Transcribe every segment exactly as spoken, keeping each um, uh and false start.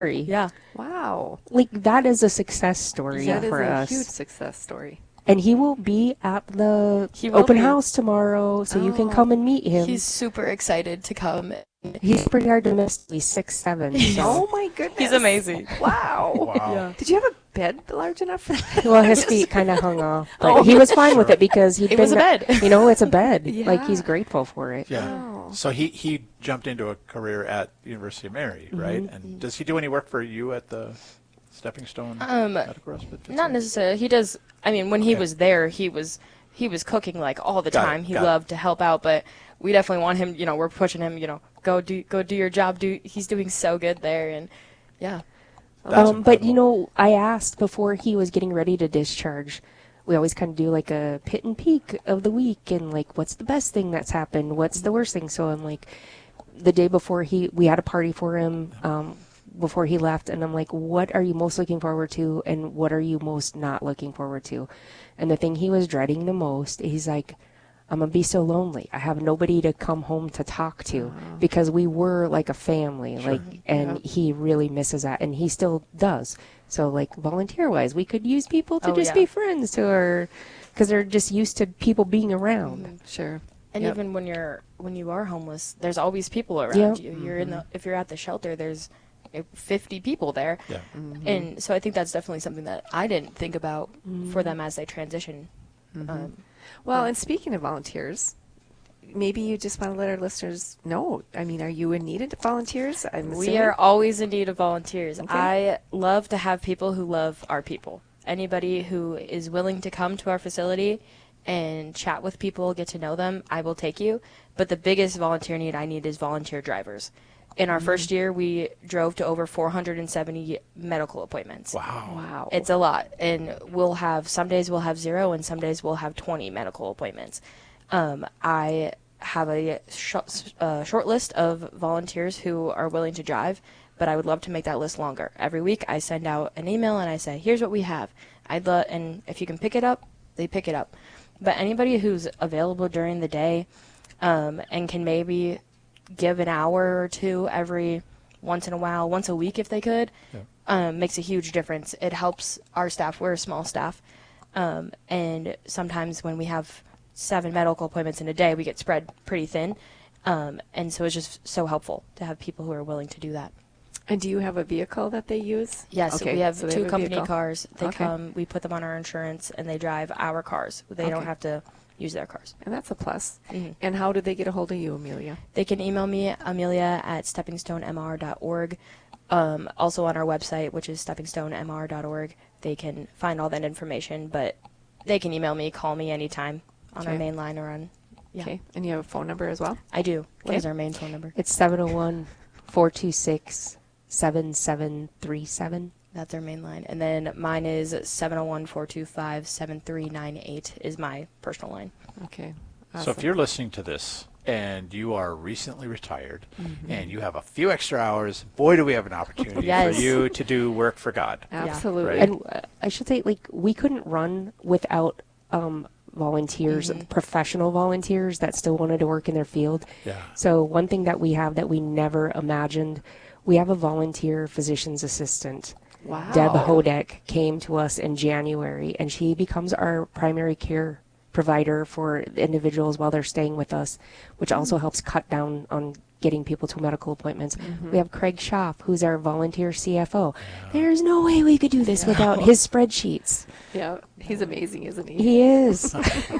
Yeah. Wow. Like, that is a success story That is for a us. huge success story. And he will be at the He will open be. house tomorrow, so you can Oh. come and meet him. He's super excited to come. He's pretty hard to miss. He's six seven. So. Oh my goodness. He's amazing. Wow. Wow. Yeah. Did you have a bed large enough for that? Well, his feet kind of hung off, but Oh. he was fine with it because he'd It been. was a bed. You know, it's a bed. Yeah. Like, he's grateful for it. Yeah. Oh. So he, he jumped into a career at University of Mary, right? And does he do any work for you at the Stepping Stone Um, Medical Respite? Not necessarily. He does. I mean, when he Okay. was there, he was he was cooking like all the Got it, time. He got it. loved to help out, but we definitely want him. You know, we're pushing him. You know, go do go do your job. Do he's doing so good there, and yeah. That's Um, but, you incredible. know, I asked before he was getting ready to discharge. We always kind of do like a pit and peek of the week and like, what's the best thing that's happened? What's the worst thing? So I'm like, the day before he, we had a party for him um, before he left. And I'm like, what are you most looking forward to? And what are you most not looking forward to? And the thing he was dreading the most, he's like, I'm going to be so lonely. I have nobody to come home to talk to because we were like a family, like, and he really misses that, and he still does. So, like, volunteer-wise, we could use people to Oh, just yeah. be friends to her because they're just used to people being around. Sure. And Yep. even when you're when you are homeless, there's always people around Yep. you. You're in the if you're at the shelter, there's uh, fifty people there, Yeah. and so I think that's definitely something that I didn't think about for them as they transition. Um, Well, and speaking of volunteers, maybe you just want to let our listeners know. I mean, are you in need of volunteers? I'm We assuming? are always in need of volunteers. Okay. I love to have people who love our people. Anybody who is willing to come to our facility and chat with people, get to know them, I will take you. But the biggest volunteer need I need is volunteer drivers. In our first year, we drove to over four hundred seventy medical appointments. Wow. Wow. It's a lot, and we'll have some days we'll have zero, and some days we'll have twenty medical appointments. Um, I have a sh- uh, short list of volunteers who are willing to drive, but I would love to make that list longer. Every week, I send out an email and I say, "Here's what we have." I'd love, and if you can pick it up, they pick it up. But anybody who's available during the day, um, and can maybe give an hour or two every once in a while, once a week if they could, Yeah. um, makes a huge difference. It helps our staff. We're a small staff. Um, and sometimes when we have seven medical appointments in a day, we get spread pretty thin. Um, and so it's just so helpful to have people who are willing to do that. And do you have a vehicle that they use? Yes, Okay, we have so they two a company vehicle. cars. They Okay. come, we put them on our insurance, and they drive our cars. They don't Okay. have to use their cars. And that's a plus. Mhm. And how do they get a hold of you, Amelia? They can email me, Amelia at stepping stone m r dot org. Um, also on our website, which is stepping stone m r dot org, they can find all that information. But they can email me, call me anytime on our Okay. main line or on. Yeah, Okay. And you have a phone number as well? I do. What Okay. is our main phone number? It's seven oh one, four two six, seven seven three seven. That's our main line. And then mine is seven oh one, four two five, seven three nine eight is my personal line. Okay. So if Awesome. you're listening to this and you are recently retired Mm-hmm. and you have a few extra hours, boy, do we have an opportunity Yes. for you to do work for God. Absolutely. Right. And uh, I should say, like, we couldn't run without um, volunteers, professional volunteers that still wanted to work in their field. Yeah. So one thing that we have that we never imagined, we have a volunteer physician's assistant. Wow. Deb Hodek came to us in January, and she becomes our primary care provider for individuals while they're staying with us, which also helps cut down on getting people to medical appointments. We have Craig Schaff, who's our volunteer C F O. There's no way we could do this without his spreadsheets. Yeah. He's amazing, isn't he? He is.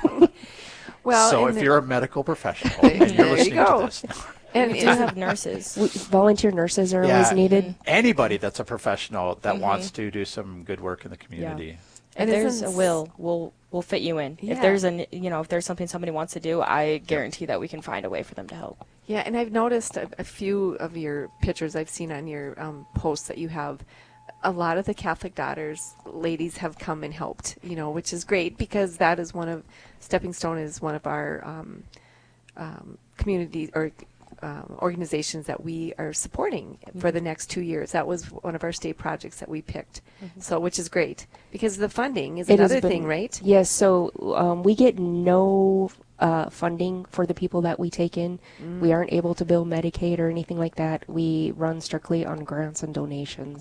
Well, so and if the- you're a medical professional and There you're you listening go. to this, and We do have nurses. We, volunteer nurses are always Yeah. needed. anybody that's a professional that wants to do some good work in the community. If And there's isn't a s- will, we'll we'll fit you in. Yeah. If there's a you know if there's something somebody wants to do, I guarantee that we can find a way for them to help. Yeah, and I've noticed a, a few of your pictures I've seen on your um, posts that you have. A lot of the Catholic Daughters ladies have come and helped, you know, which is great because that is one of Stepping Stone is one of our um, um, community or um, organizations that we are supporting for the next two years. That was one of our state projects that we picked, so which is great because the funding is It has another been- thing, right? Yes, so um, we get no uh, funding for the people that we take in. We aren't able to bill Medicaid or anything like that. We run strictly on grants and donations.